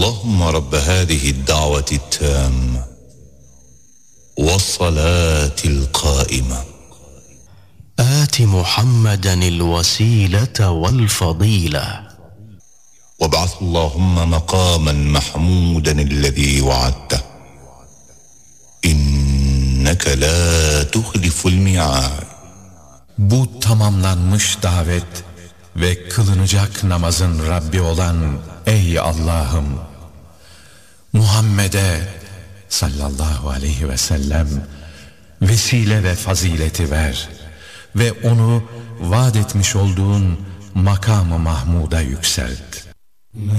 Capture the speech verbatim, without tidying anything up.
اللهم رب هذه الدعوة التامة والصلاة القائمة آت محمدا الوسيلة والفضيلة وابعث اللهم مقاما محمودا الذي وعدته إنك لا تخلف الميعاد. Bu tamamlanmış davet ve kılınacak namazın Rabbi olan ey Allah'ım, Muhammed'e sallallahu aleyhi ve sellem vesile ve fazileti ver ve onu vaat etmiş olduğun makam-ı Mahmud'a yükselt.